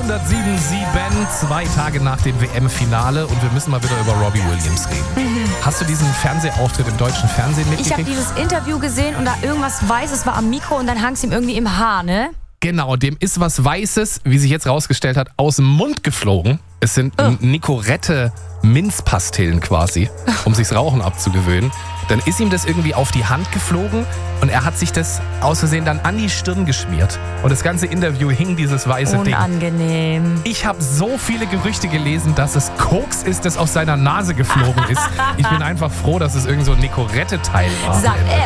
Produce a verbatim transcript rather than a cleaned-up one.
hundertsieben Komma sieben, zwei Tage nach dem W M-Finale und wir müssen mal wieder über Robbie Williams reden. Mhm. Hast du diesen Fernsehauftritt im deutschen Fernsehen mitgekriegt? Ich habe dieses Interview gesehen und da irgendwas Weißes war am Mikro und dann hang es ihm irgendwie im Haar, ne? Genau, dem ist was Weißes, wie sich jetzt rausgestellt hat, aus dem Mund geflogen. Es sind oh. Nicorette-Minzpastillen quasi, um sich's Rauchen abzugewöhnen. Dann ist ihm das irgendwie auf die Hand geflogen und er hat sich das aus Versehen dann an die Stirn geschmiert. Und das ganze Interview hing dieses weiße Ding. Unangenehm. Ich habe so viele Gerüchte gelesen, dass es Koks ist, das aus seiner Nase geflogen ist. Ich bin einfach froh, dass es irgend so ein Nicorette-Teil war. Sagt er.